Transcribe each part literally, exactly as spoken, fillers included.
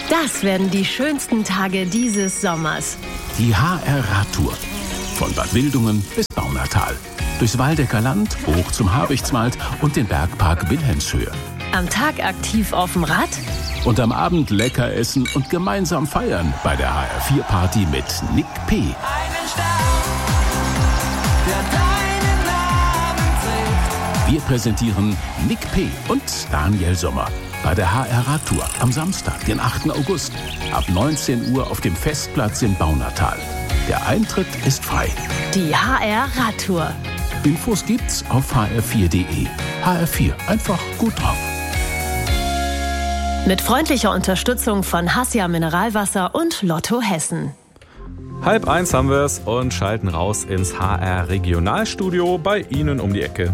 Das werden die schönsten Tage dieses Sommers. Die H R-Radtour. Von Bad Wildungen bis Baunatal. Durchs Waldecker Land, hoch zum Habichtswald und den Bergpark Wilhelmshöhe. Am Tag aktiv auf dem Rad. Und am Abend lecker essen und gemeinsam feiern bei der H R vier Party mit Nick P. Einen Stern, der deinen Namen trägt. Wir präsentieren Nick P. und Daniel Sommer bei der H R-Radtour am Samstag, den achten August, ab neunzehn Uhr auf dem Festplatz in Baunatal. Der Eintritt ist frei. Die H R-Radtour. Infos gibt's auf h r vier punkt d e. H R vier, einfach gut drauf. Mit freundlicher Unterstützung von Hassia Mineralwasser und Lotto Hessen. Halb eins haben wir es und schalten raus ins H R-Regionalstudio bei Ihnen um die Ecke.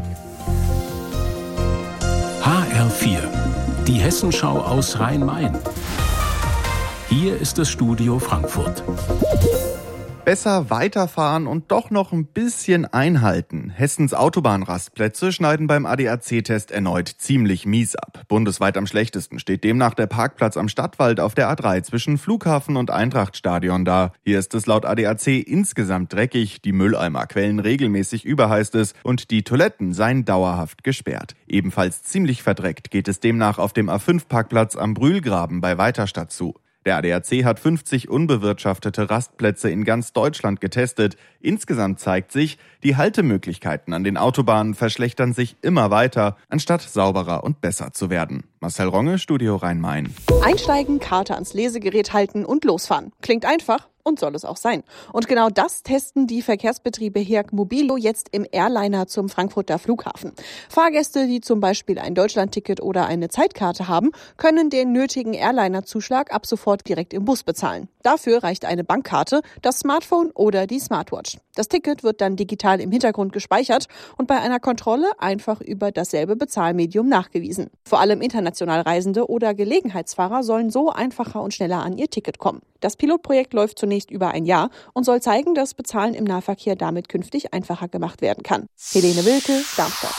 H R vier, die Hessenschau aus Rhein-Main. Hier ist das Studio Frankfurt. Besser weiterfahren und doch noch ein bisschen einhalten. Hessens Autobahnrastplätze schneiden beim A D A C-Test erneut ziemlich mies ab. Bundesweit am schlechtesten steht demnach der Parkplatz am Stadtwald auf der A drei zwischen Flughafen und Eintrachtstadion da. Hier ist es laut A D A C insgesamt dreckig, die Mülleimer quellen regelmäßig über, heißt es, und die Toiletten seien dauerhaft gesperrt. Ebenfalls ziemlich verdreckt geht es demnach auf dem A fünf Parkplatz am Brühlgraben bei Weiterstadt zu. Der A D A C hat fünfzig unbewirtschaftete Rastplätze in ganz Deutschland getestet. Insgesamt zeigt sich, die Haltemöglichkeiten an den Autobahnen verschlechtern sich immer weiter, anstatt sauberer und besser zu werden. Marcel Ronge, Studio Rhein-Main. Einsteigen, Karte ans Lesegerät halten und losfahren. Klingt einfach. Und soll es auch sein. Und genau das testen die Verkehrsbetriebe Herk Mobilo jetzt im Airliner zum Frankfurter Flughafen. Fahrgäste, die zum Beispiel ein Deutschlandticket oder eine Zeitkarte haben, können den nötigen Airliner-Zuschlag ab sofort direkt im Bus bezahlen. Dafür reicht eine Bankkarte, das Smartphone oder die Smartwatch. Das Ticket wird dann digital im Hintergrund gespeichert und bei einer Kontrolle einfach über dasselbe Bezahlmedium nachgewiesen. Vor allem international Reisende oder Gelegenheitsfahrer sollen so einfacher und schneller an ihr Ticket kommen. Das Pilotprojekt läuft zunächst über ein Jahr und soll zeigen, dass Bezahlen im Nahverkehr damit künftig einfacher gemacht werden kann. Helene Wilke, Darmstadt.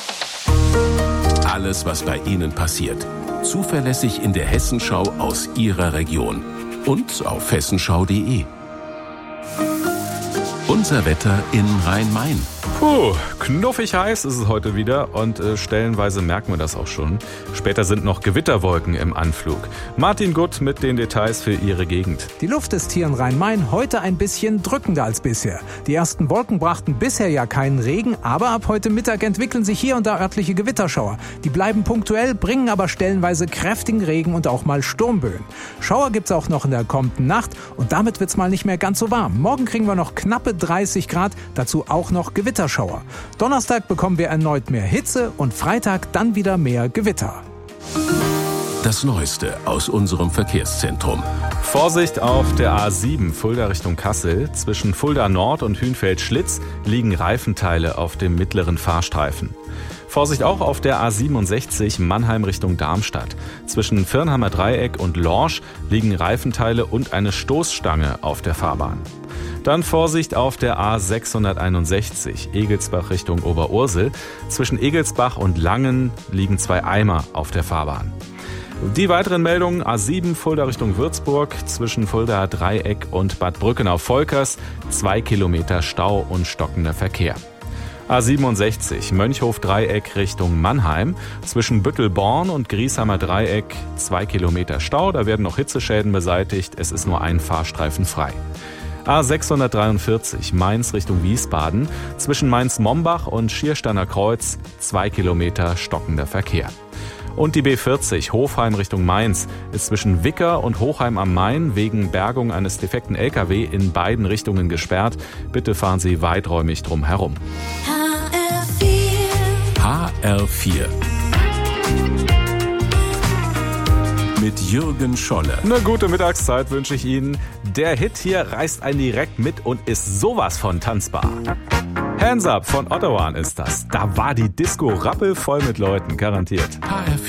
Alles, was bei Ihnen passiert. Zuverlässig in der Hessenschau aus Ihrer Region. Und auf hessenschau punkt de. Unser Wetter in Rhein-Main. Puh, knuffig heiß ist es heute wieder und äh, stellenweise merken wir das auch schon. Später sind noch Gewitterwolken im Anflug. Martin Gutt mit den Details für Ihre Gegend. Die Luft ist hier in Rhein-Main heute ein bisschen drückender als bisher. Die ersten Wolken brachten bisher ja keinen Regen, aber ab heute Mittag entwickeln sich hier und da örtliche Gewitterschauer. Die bleiben punktuell, bringen aber stellenweise kräftigen Regen und auch mal Sturmböen. Schauer gibt's auch noch in der kommenden Nacht und damit wird's mal nicht mehr ganz so warm. Morgen kriegen wir noch knappe dreißig Grad, dazu auch noch Gewitterschauer. Donnerstag bekommen wir erneut mehr Hitze und Freitag dann wieder mehr Gewitter. Das Neueste aus unserem Verkehrszentrum. Vorsicht auf der A sieben Fulda Richtung Kassel. Zwischen Fulda Nord und Hünfeld-Schlitz liegen Reifenteile auf dem mittleren Fahrstreifen. Vorsicht auch auf der A siebenundsechzig Mannheim Richtung Darmstadt. Zwischen Firnheimer Dreieck und Lorsch liegen Reifenteile und eine Stoßstange auf der Fahrbahn. Dann Vorsicht auf der A sechshunderteinundsechzig Egelsbach Richtung Oberursel. Zwischen Egelsbach und Langen liegen zwei Eimer auf der Fahrbahn. Die weiteren Meldungen: A sieben Fulda Richtung Würzburg, zwischen Fulda Dreieck und Bad Brückenau-Volkers, zwei Kilometer Stau und stockender Verkehr. A siebenundsechzig Mönchhof Dreieck Richtung Mannheim, zwischen Büttelborn und Griesheimer Dreieck, zwei Kilometer Stau, da werden noch Hitzeschäden beseitigt, es ist nur ein Fahrstreifen frei. A sechshundertdreiundvierzig Mainz Richtung Wiesbaden, zwischen Mainz-Mombach und Schiersteiner Kreuz, zwei Kilometer stockender Verkehr. Und die B vierzig Hofheim Richtung Mainz ist zwischen Wicker und Hochheim am Main wegen Bergung eines defekten L K W in beiden Richtungen gesperrt. Bitte fahren Sie weiträumig drum herum. H R vier. Mit Jürgen Scholle. Eine gute Mittagszeit wünsche ich Ihnen. Der Hit hier reißt einen direkt mit und ist sowas von tanzbar. Hands Up von Ottawa ist das. Da war die Disco rappelvoll mit Leuten, garantiert. H R vier.